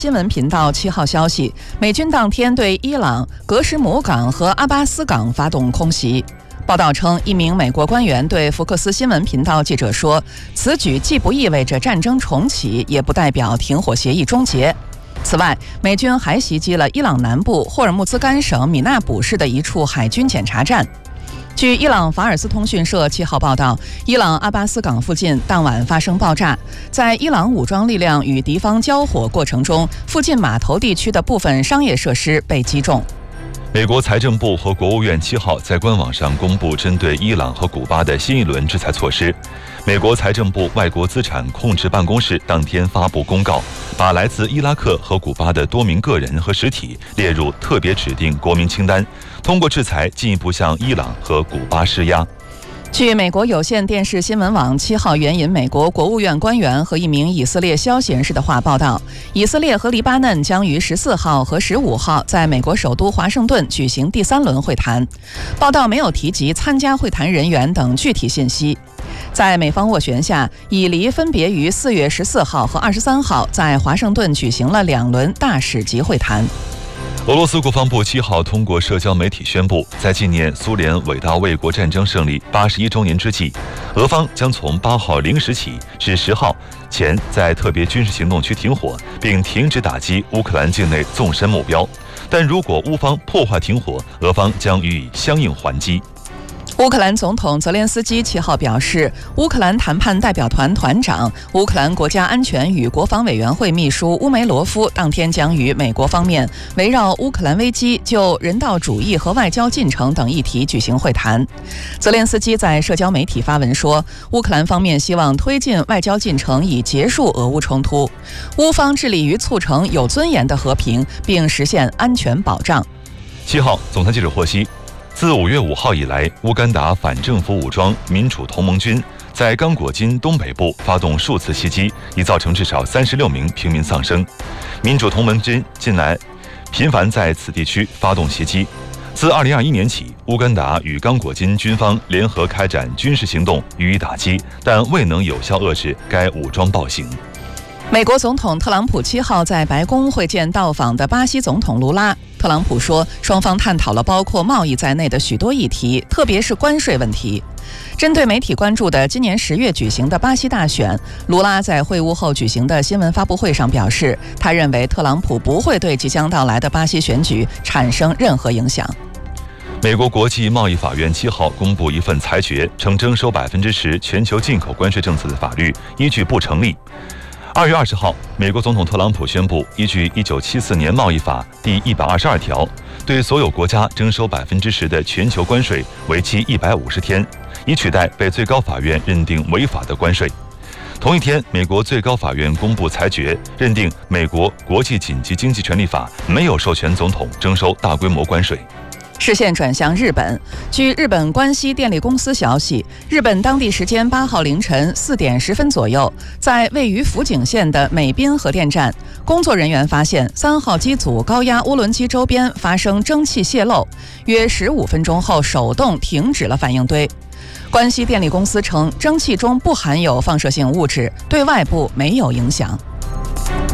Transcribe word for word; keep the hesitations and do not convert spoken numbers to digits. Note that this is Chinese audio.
新闻频道七号消息，美军当天对伊朗格什姆港和阿巴斯港发动空袭。报道称，一名美国官员对福克斯新闻频道记者说，此举既不意味着战争重启，也不代表停火协议终结。此外，美军还袭击了伊朗南部霍尔木兹干省米纳卜市的一处海军检查站。据伊朗法尔斯通讯社七号报道，伊朗阿巴斯港附近当晚发生爆炸，在伊朗武装力量与敌方交火过程中，附近码头地区的部分商业设施被击中。 美国财政部和国务院七号在官网上公布针对伊朗和古巴的新一轮制裁措施。美国财政部外国资产控制办公室当天发布公告，把来自伊拉克和古巴的多名个人和实体列入特别指定国民清单，通过制裁进一步向伊朗和古巴施压。 据美国有线电视新闻网七号援引美国国务院官员和一名以色列消息人士的话报道，以色列和黎巴嫩将于十四号和十五号在美国首都华盛顿举行第三轮会谈。报道没有提及参加会谈人员等具体信息。在美方斡旋下，以黎分别于四月十四号和二十三号在华盛顿举行了两轮大使级会谈。 俄罗斯国防部七号通过社交媒体宣布，在纪念苏联伟大卫国战争胜利八十一周年之际，俄方将从八号零时起至十号前在特别军事行动区停火，并停止打击乌克兰境内纵深目标。但如果乌方破坏停火，俄方将予以相应还击。 乌克兰总统泽连斯基七号表示，乌克兰谈判代表团团长、乌克兰国家安全与国防委员会秘书乌梅罗夫当天将与美国方面围绕乌克兰危机、就人道主义和外交进程等议题举行会谈。泽连斯基在社交媒体发文说，乌克兰方面希望推进外交进程以结束俄乌冲突，乌方致力于促成有尊严的和平，并实现安全保障。 七号，总台记者获悉，自五月五号以来，乌干达反政府武装民主同盟军在刚果金东北部发动数次袭击，已造成至少三十六名平民丧生。民主同盟军近来频繁在此地区发动袭击。自二零二一年起，乌干达与刚果金军方联合开展军事行动予以打击，但未能有效遏制该武装暴行。 美国总统特朗普七号在白宫会见到访的巴西总统卢拉。特朗普说，双方探讨了包括贸易在内的许多议题，特别是关税问题。针对媒体关注的今年十月举行的巴西大选，卢拉在会晤后举行的新闻发布会上表示，他认为特朗普不会对即将到来的巴西选举产生任何影响。 美国国际贸易法院七号公布一份裁决，称征收百分之十全球进口关税政策的法律依据不成立。二月二十号，美国总统特朗普宣布，依据一九七四年贸易法第一百二十二条，对所有国家征收百分之十的全球关税，为期一百五十天，以取代被最高法院认定违法的关税。同一天，美国最高法院公布裁决，认定美国国际紧急经济权利法没有授权总统征收大规模关税。 视线转向日本，据日本关西电力公司消息，日本当地时间八号凌晨四点十分左右，在位于福井县的美滨核电站，工作人员发现三号机组高压涡轮机周边发生蒸汽泄漏，约十五分钟后手动停止了反应堆。关西电力公司称，蒸汽中不含有放射性物质，对外部没有影响。